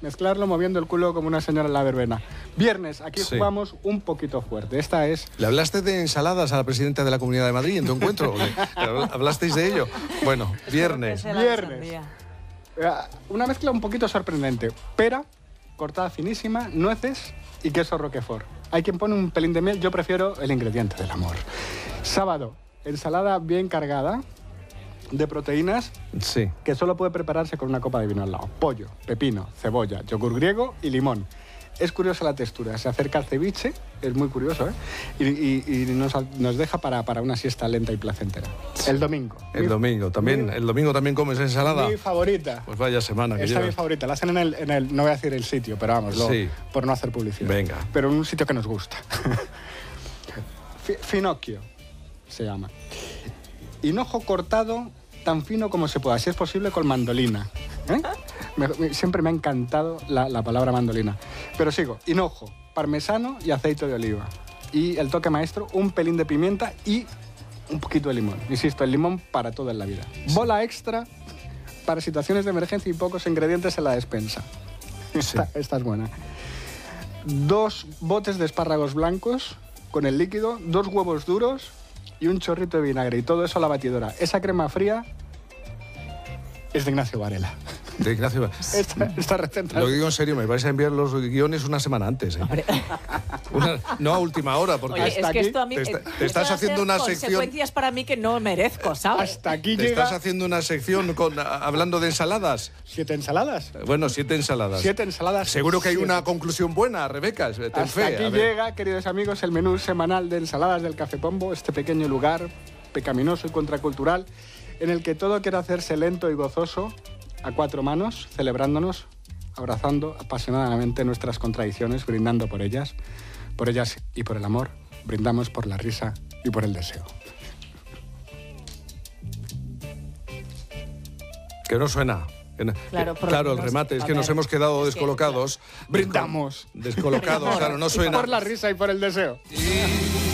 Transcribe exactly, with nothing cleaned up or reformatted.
mezclarlo moviendo el culo como una señora en la verbena. Viernes, aquí Sí. jugamos un poquito fuerte. Esta es... ¿Le hablaste de ensaladas a la presidenta de la Comunidad de Madrid en tu encuentro? ¿Hablasteis de ello? Bueno, viernes. Viernes. Eh, Una mezcla un poquito sorprendente. Pera, cortada finísima, nueces y queso roquefort. Hay quien pone un pelín de miel, yo prefiero el ingrediente del amor. Sábado, ensalada bien cargada de proteínas Sí. que solo puede prepararse con una copa de vino al lado. Pollo, pepino, cebolla, yogur griego y limón. Es curiosa la textura, se acerca al ceviche, es muy curioso, ¿eh? Y, y- y nos, nos deja para, para una siesta lenta y placentera. El domingo. El Mi- domingo también. mi- ¿El domingo también comes ensalada? Mi favorita. Pues vaya semana que Esta es mi llevas. favorita. La hacen en el, en el... No voy a decir el sitio, pero vamos, lo- Sí. por no hacer publicidad. Venga. Pero en un sitio que nos gusta. Fi- Finocchio se llama. Hinojo cortado tan fino como se pueda, si es posible con mandolina. ¿eh? Me- me- siempre me ha encantado la, la palabra mandolina. Pero sigo. Hinojo, parmesano y aceite de oliva. Y el toque maestro, un pelín de pimienta y un poquito de limón. Insisto, el limón para todo en la vida. Bola extra para situaciones de emergencia y pocos ingredientes en la despensa. Esta, esta es buena. Dos botes de espárragos blancos con el líquido, dos huevos duros y un chorrito de vinagre. Y todo eso a la batidora. Esa crema fría es de Ignacio Varela. De Ignacio. Esta, esta receta... Lo digo en serio, me vais a enviar los guiones una semana antes. ¿eh? Una- no a última hora, porque Oye, es hasta que aquí esto a mí... te está- eh, te estás puede haciendo ser una sección- consecuencias para mí que no merezco, ¿sabes? Hasta aquí te llega... estás haciendo una sección con, a- hablando de ensaladas. ¿Siete ensaladas? Bueno, siete ensaladas. Siete ensaladas. Seguro que hay siete. una conclusión buena, Rebeca. Ten Hasta fe. aquí a ver. llega, queridos amigos, el menú semanal de ensaladas del Café Pombo, este pequeño lugar pecaminoso y contracultural en el que todo quiere hacerse lento y gozoso a cuatro manos, celebrándonos, abrazando apasionadamente nuestras contradicciones, brindando por ellas, por ellas y por el amor, brindamos por la risa y por el deseo. Que no suena. Que no- Claro, que- por lo claro, el menos, remate es a que nos ver, hemos quedado es que, descolocados. Brindamos. Descolocados, claro, no suena. Por la risa y por el deseo. Y